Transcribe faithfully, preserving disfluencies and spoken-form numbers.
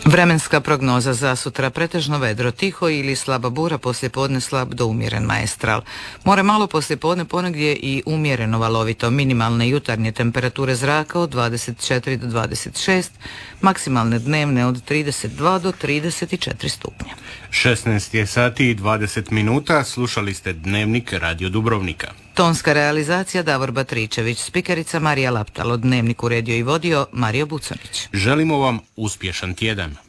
Vremenska prognoza za sutra: pretežno vedro, tiho ili slaba bura, poslijepodne slab do umjeren maestral. More malo poslijepodne, ponegdje i umjereno valovito. Minimalne jutarnje temperature zraka od dvadeset četiri do dvadeset šest, maksimalne dnevne od trideset dva do trideset četiri stupnja. šesnaest je sati i dvadeset minuta, slušali ste Dnevnik Radio Dubrovnika. Tonska realizacija Davor Batričević, spikerica Marija Laptalo, Dnevnik uredio i vodio Mario Buconić. Želimo vam uspješan tjedan.